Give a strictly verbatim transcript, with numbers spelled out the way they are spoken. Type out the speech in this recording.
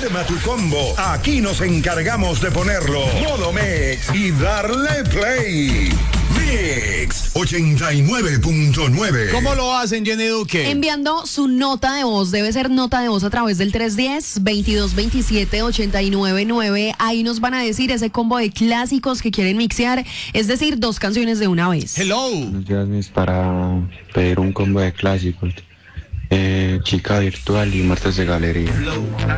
Arma tu combo. Aquí nos encargamos de ponerlo. Modo Mix y darle play. Mix ochenta y nueve punto nueve. ¿Cómo lo hacen, Jenny Duque? Enviando su nota de voz, debe ser nota de voz a través del tres uno cero, veintidós veintisiete, ochenta y nueve nueve. Ahí nos van a decir ese combo de clásicos que quieren mixear, es decir, dos canciones de una vez. Hello. Buenos días, mis, para pedir un combo de clásicos. Eh, Chica Virtual y Martes de Galería.